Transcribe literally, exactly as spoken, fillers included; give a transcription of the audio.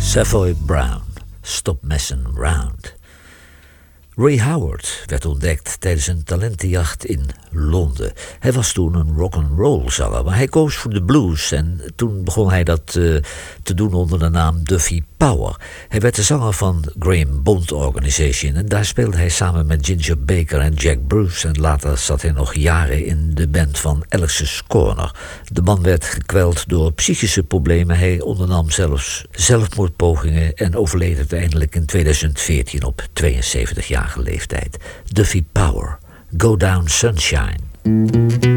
Savoy Brown, Stop Messin' Round. Ray Howard werd ontdekt tijdens een talentenjacht in Londen. Hij was toen een rock'n'roll zanger, maar hij koos voor de blues en toen begon hij dat uh, te doen onder de naam Duffy Power. Hij werd de zanger van Graham Bond Organization en daar speelde hij samen met Ginger Baker en Jack Bruce en later zat hij nog jaren in de band van Alex's Corner. De man werd gekweld door psychische problemen, hij ondernam zelfs zelfmoordpogingen en overleed uiteindelijk in tweeduizend veertien op tweeënzeventig jaar leeftijd. Duffy Power, Go Down Sunshine.